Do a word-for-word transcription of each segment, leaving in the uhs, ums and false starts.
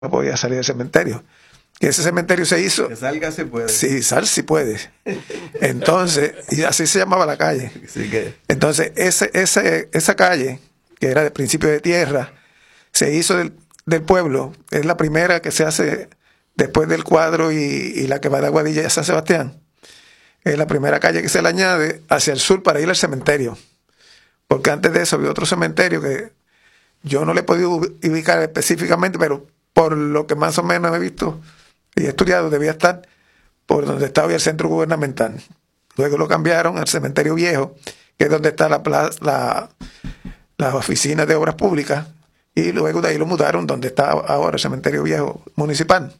no podía salir del cementerio. Y ese cementerio se hizo... Que salga se puede. Sí, sal si puede. Entonces, y así se llamaba la calle. Sí que... Entonces, ese, ese, esa calle, que era de principio de tierra, se hizo del, del pueblo. Es la primera que se hace después del Cuadro y, y la que va de Aguadilla a San Sebastián. Es la primera calle que se le añade hacia el sur para ir al cementerio. Porque antes de eso había otro cementerio que yo no le he podido ubicar específicamente, pero por lo que más o menos he visto y he estudiado, debía estar por donde estaba hoy el centro gubernamental. Luego lo cambiaron al cementerio viejo, que es donde está la plaza, la, la oficina de obras públicas, y luego de ahí lo mudaron donde está ahora el cementerio viejo municipal.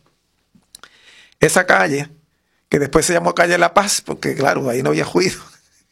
Esa calle, que después se llamó Calle La Paz, porque claro, ahí no había juicio.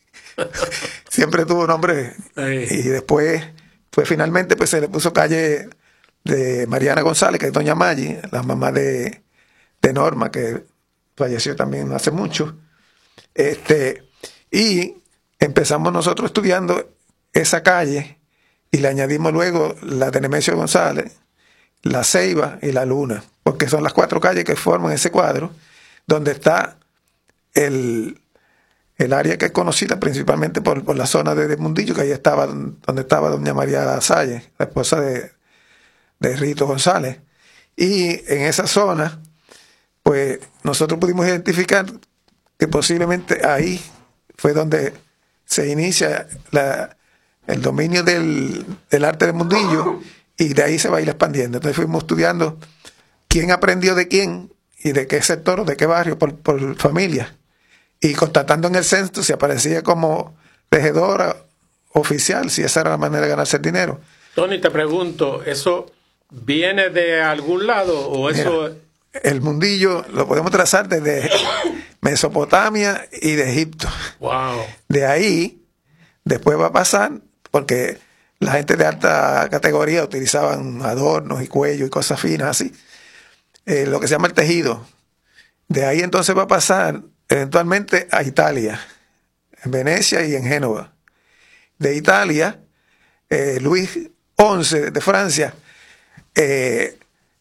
Siempre tuvo nombre. Ay. Y después, pues finalmente pues se le puso calle de Mariana González, que es doña Maggi, la mamá de, de Norma, que falleció también hace mucho. Este, y empezamos nosotros estudiando esa calle y le añadimos luego la de Nemesio González, la Ceiba y la Luna, porque son las cuatro calles que forman ese cuadro, donde está el, el área que es conocida principalmente por, por la zona de, de Mundillo, que ahí estaba donde estaba doña María Salle, la esposa de, de Rito González. Y en esa zona, pues nosotros pudimos identificar que posiblemente ahí fue donde se inicia la, el dominio del, del arte de Mundillo, y de ahí se va a ir expandiendo. Entonces fuimos estudiando quién aprendió de quién y de qué sector o de qué barrio por, por familia. Y constatando en el censo si aparecía como tejedora oficial, si esa era la manera de ganarse el dinero. Tony, te pregunto, ¿eso viene de algún lado o eso...? Mira, el Mundillo lo podemos trazar desde Mesopotamia y de Egipto. Wow. De ahí, después va a pasar, porque la gente de alta categoría utilizaban adornos y cuello y cosas finas así, eh, lo que se llama el tejido. De ahí entonces va a pasar eventualmente a Italia, en Venecia y en Génova. De Italia, eh, Luis once de Francia eh,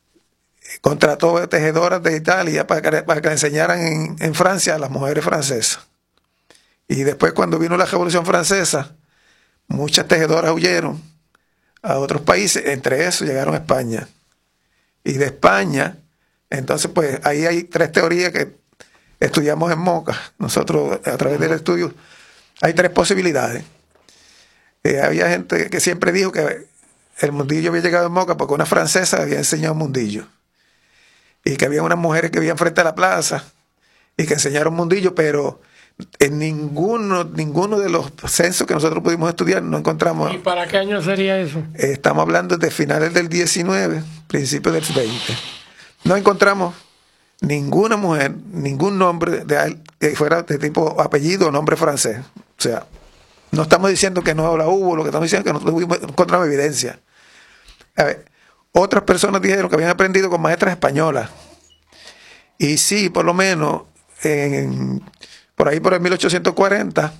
contrató tejedoras de Italia para que, para que le enseñaran en, en Francia a las mujeres francesas. Y después, cuando vino la Revolución Francesa, muchas tejedoras huyeron a otros países, entre esos llegaron a España. Y de España, entonces pues ahí hay tres teorías que estudiamos en Moca. Nosotros a través del estudio hay tres posibilidades. Eh, había gente que siempre dijo que el Mundillo había llegado en Moca porque una francesa había enseñado Mundillo. Y que había unas mujeres que vivían frente a la plaza y que enseñaron Mundillo, pero en ninguno, ninguno de los censos que nosotros pudimos estudiar no encontramos. ¿Y para qué año sería eso? Eh, estamos hablando de finales del diecinueve, principios del veinte. No encontramos ninguna mujer, ningún nombre de que fuera de tipo apellido o nombre francés. O sea, no estamos diciendo que no la hubo, lo que estamos diciendo es que no, tuvimos, no encontramos evidencia. A ver, otras personas dijeron que habían aprendido con maestras españolas. Y sí, por lo menos, en, por ahí por el mil ochocientos cuarenta,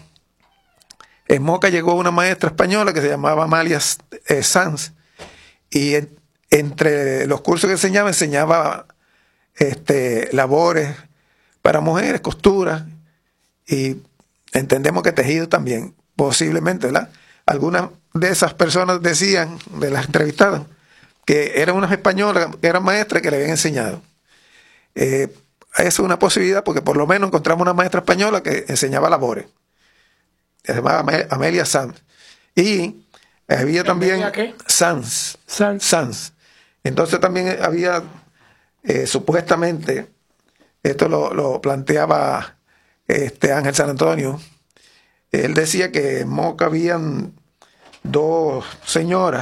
en Moca llegó una maestra española que se llamaba Amalia eh, Sanz. Y en, entre los cursos que enseñaba, enseñaba este, labores para mujeres, costura, y entendemos que tejido también, posiblemente, ¿verdad? Algunas de esas personas decían, de las entrevistadas, que eran unas españolas, que eran maestras que le habían enseñado. Eh, eso es una posibilidad porque por lo menos encontramos una maestra española que enseñaba labores. Se llamaba Amelia Sanz. Y había también qué? Sanz. Sanz. Sanz. Entonces también había, eh, supuestamente, esto lo, lo planteaba este Ángel San Antonio, él decía que en Moca habían dos señoras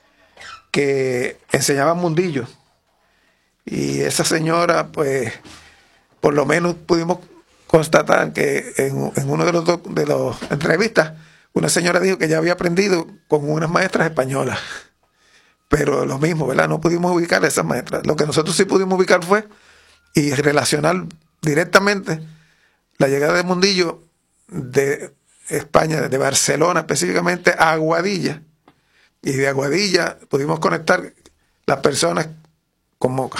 que enseñaban Mundillo. Y esa señora, pues, por lo menos pudimos constatar que en, en uno de los do, de las entrevistas, una señora dijo que ya había aprendido con unas maestras españolas. Pero lo mismo, ¿verdad? No pudimos ubicar a esas maestras. Lo que nosotros sí pudimos ubicar fue y relacionar directamente la llegada de Mundillo de España, de Barcelona específicamente, a Aguadilla. Y de Aguadilla pudimos conectar las personas como